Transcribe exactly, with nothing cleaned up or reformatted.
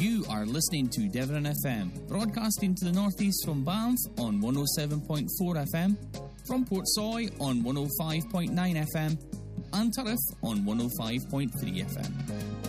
You are listening to Devon F M, broadcasting to the northeast from Banff on one oh seven point four F M, from Portsoy on one oh five point nine F M, and Turriff on one oh five point three F M.